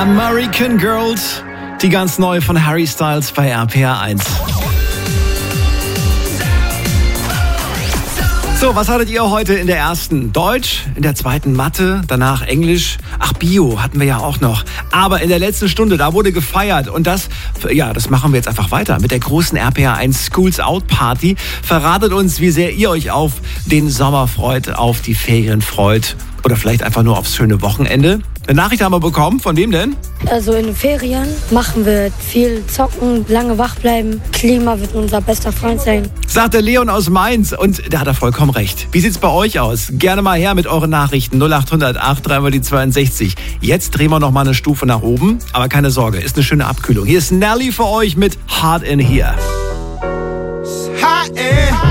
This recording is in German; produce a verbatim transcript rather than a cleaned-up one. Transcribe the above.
American Girls, die ganz neu von Harry Styles bei R P R eins. So, was hattet ihr heute in der ersten? Deutsch, in der zweiten Mathe, danach Englisch. Ach, Bio hatten wir ja auch noch. Aber in der letzten Stunde, da wurde gefeiert. Und das, ja, das machen wir jetzt einfach weiter mit der großen R P R eins Schools Out Party. Verratet uns, wie sehr ihr euch auf den Sommer freut, auf die Ferien freut. Oder vielleicht einfach nur aufs schöne Wochenende. Eine Nachricht haben wir bekommen. Von wem denn? Also in den Ferien machen wir viel zocken, lange wach bleiben. Klima wird unser bester Freund sein. Sagt der Leon aus Mainz. Und da hat er vollkommen recht. Wie sieht's bei euch aus? Gerne mal her mit euren Nachrichten. null acht hundert acht drei mal die zweiundsechzig. Jetzt drehen wir noch mal eine Stufe nach oben. Aber keine Sorge, ist eine schöne Abkühlung. Hier ist Nelly für euch mit Hard in Here. Hot in